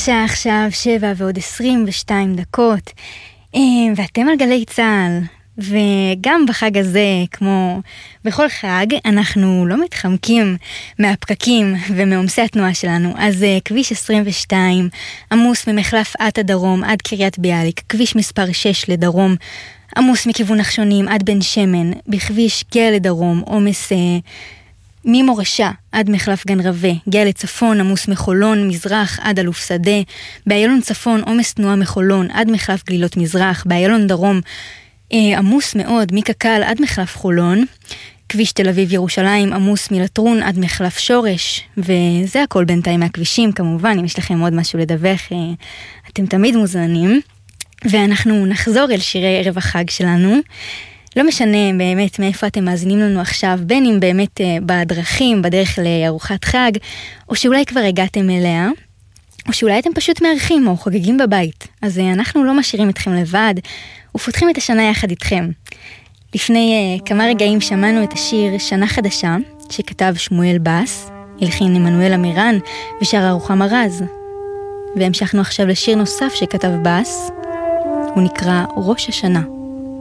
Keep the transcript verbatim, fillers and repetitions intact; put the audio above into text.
השעה עכשיו שבע ועוד עשרים ושתיים דקות, ואתם על גלי צהל, וגם בחג הזה, כמו בכל חג, אנחנו לא מתחמקים מהפקקים ומעומסי התנועה שלנו. אז כביש עשרים ושתיים עמוס ממחלף עטה דרום עד קריית ביאליק, כביש מספר שש לדרום עמוס מכיוון נחשונים עד בן שמן, בכביש גאה לדרום עומס ממורשה עד מחלף גן רווה, גאה לצפון עמוס מחולון מזרח עד אלוף שדה, באיילון צפון עומס תנועה מחולון עד מחלף גלילות מזרח, באיילון דרום אה, עמוס מאוד מקקל עד מחלף חולון, כביש תל אביב ירושלים עמוס מלטרון עד מחלף שורש, וזה הכל בינתיים מהכבישים. כמובן אם יש לכם עוד משהו לדווח אה, אתם תמיד מוזמנים, ואנחנו נחזור אל שירי ערב החג שלנו. לא משנה באמת מאיפה אתם מאזינים לנו עכשיו, בין אם באמת בדרכים, בדרך לארוחת חג, או שאולי כבר הגעתם אליה, או שאולי אתם פשוט מארחים או חוגגים בבית. אז אנחנו לא משאירים אתכם לבד, ופותחים את השנה יחד איתכם. לפני uh, כמה רגעים שמענו את השיר שנה חדשה, שכתב שמואל בס, הלחין עמנואל אמירן ושר רוחמה רז. והמשכנו עכשיו לשיר נוסף שכתב בס, הוא נקרא ראש השנה.